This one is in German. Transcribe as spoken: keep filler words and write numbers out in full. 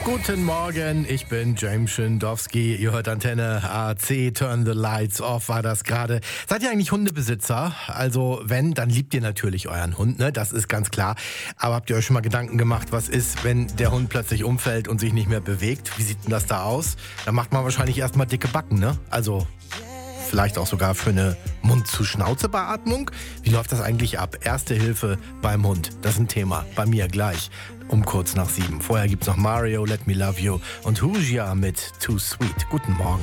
Guten Morgen, ich bin James Schindowski. Ihr hört Antenne A C, Turn the Lights Off war das gerade. Seid ihr eigentlich Hundebesitzer? Also wenn, dann liebt ihr natürlich euren Hund, ne? Das ist ganz klar. Aber habt ihr euch schon mal Gedanken gemacht, was ist, wenn der Hund plötzlich umfällt und sich nicht mehr bewegt? Wie sieht denn das da aus? Da macht man wahrscheinlich erstmal dicke Backen, ne? Also vielleicht auch sogar für eine Mund-zu-Schnauze-Beatmung. Wie läuft das eigentlich ab? Erste Hilfe beim Hund. Das ist ein Thema. Bei mir gleich um kurz nach sieben. Vorher gibt's noch Mario, Let Me Love You und Hujia mit Too Sweet. Guten Morgen.